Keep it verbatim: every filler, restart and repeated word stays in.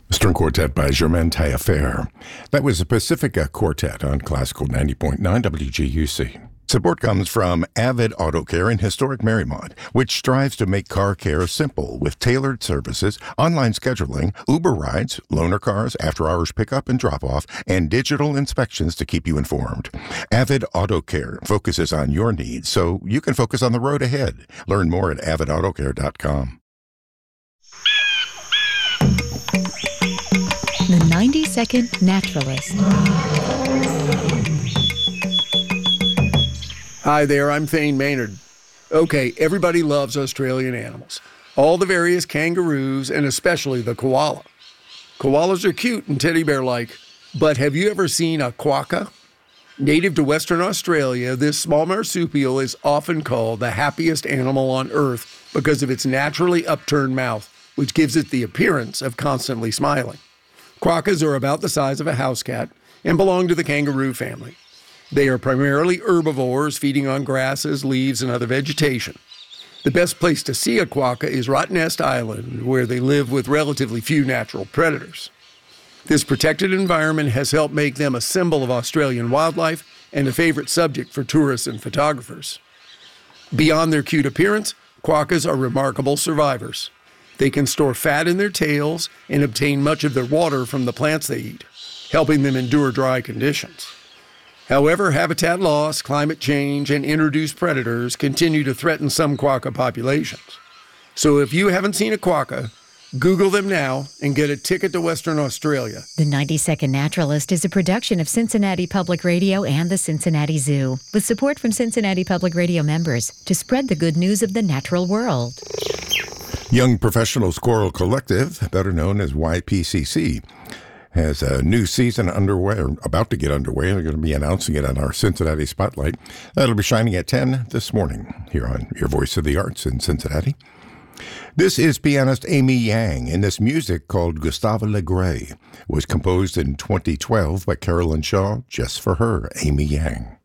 String Quartet by Germaine Taillefer. That was the Pacifica Quartet on Classical ninety point nine W G U C. Support comes from Avid Auto Care in historic Marymount, which strives to make car care simple with tailored services, online scheduling, Uber rides, loaner cars, after-hours pickup and drop-off, and digital inspections to keep you informed. Avid Auto Care focuses on your needs so you can focus on the road ahead. Learn more at avid auto care dot com. The ninety second Naturalist. Hi there, I'm Thane Maynard. Okay, everybody loves Australian animals. All the various kangaroos, and especially the koala. Koalas are cute and teddy bear-like, but have you ever seen a quokka? Native to Western Australia, this small marsupial is often called the happiest animal on Earth because of its naturally upturned mouth, which gives it the appearance of constantly smiling. Quokkas are about the size of a house cat and belong to the kangaroo family. They are primarily herbivores, feeding on grasses, leaves, and other vegetation. The best place to see a quokka is Rottnest Island, where they live with relatively few natural predators. This protected environment has helped make them a symbol of Australian wildlife and a favorite subject for tourists and photographers. Beyond their cute appearance, quokkas are remarkable survivors. They can store fat in their tails and obtain much of their water from the plants they eat, helping them endure dry conditions. However, habitat loss, climate change, and introduced predators continue to threaten some quokka populations. So if you haven't seen a quokka, Google them now and get a ticket to Western Australia. The ninety second Naturalist is a production of Cincinnati Public Radio and the Cincinnati Zoo, with support from Cincinnati Public Radio members to spread the good news of the natural world. Young Professional Squirrel Collective, better known as Y P C C, has a new season underway, or about to get underway. They're going to be announcing it on our Cincinnati Spotlight. That'll be shining at ten this morning here on your Voice of the Arts in Cincinnati. This is pianist Amy Yang, and this music called Gustave Le Gray was composed in twenty twelve by Carolyn Shaw, just for her, Amy Yang.